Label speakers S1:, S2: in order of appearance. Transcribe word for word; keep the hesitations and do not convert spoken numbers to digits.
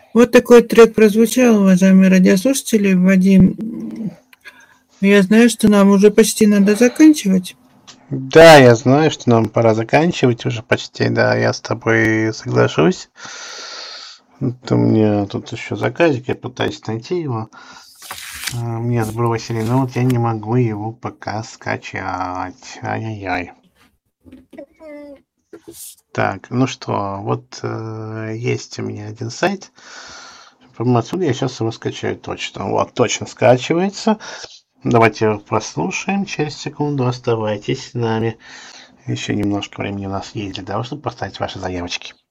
S1: Вот такой трек прозвучал, уважаемые радиослушатели. Вадим, я знаю, что нам уже почти надо заканчивать.
S2: Да, я знаю, что нам пора заканчивать уже почти, да, я с тобой соглашусь. Вот у меня тут еще заказик, я пытаюсь найти его. А, Мне сбросили, но вот я не могу его пока скачать. Ай-яй-яй. Так, ну что, вот э, есть у меня один сайт. По-моему, отсюда я сейчас его скачаю точно. Вот, точно скачивается. Давайте его послушаем через секунду. Оставайтесь с нами. Еще немножко времени у нас есть для того, чтобы поставить ваши заявочки.